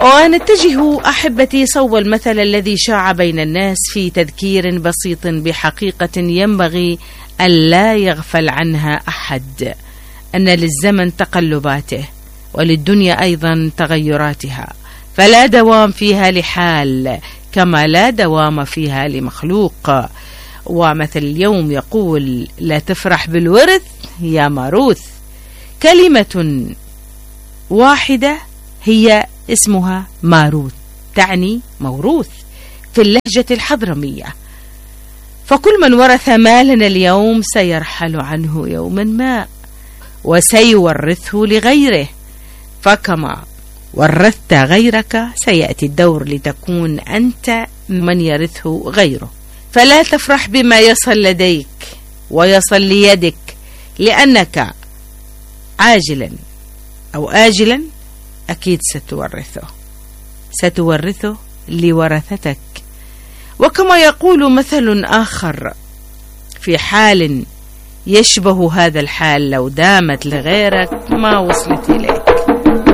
ونتجه أحبتي صوب المثل الذي شاع بين الناس في تذكير بسيط بحقيقة ينبغي ألا يغفل عنها أحد، أن للزمن تقلباته وللدنيا أيضا تغيراتها، فلا دوام فيها لحال كما لا دوام فيها لمخلوق. ومثل اليوم يقول: لا تفرح بالورث يا ماروث. كلمة واحدة هي اسمها ماروث، تعني موروث في اللهجة الحضرمية، فكل من ورث مالنا اليوم سيرحل عنه يوما ما وسيورثه لغيره، فكما ورثت غيرك سيأتي الدور لتكون أنت من يرثه غيره. فلا تفرح بما يصل لديك ويصل ليدك، لأنك عاجلا أو آجلا أكيد ستورثه لورثتك. وكما يقول مثل آخر: في حال يشبه هذا الحال لو دامت لغيرك ما وصلت إليك.